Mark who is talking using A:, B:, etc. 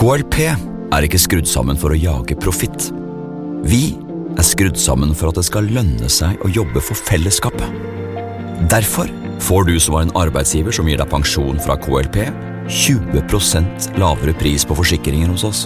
A: KLP ikke skrudd sammen for å jage profitt. Vi skrudd sammen for at det skal lønne seg å jobbe for fellesskapet. Derfor får du som var en arbeidsgiver som gir deg pensjon fra KLP 20% lavere pris på forsikringer hos oss.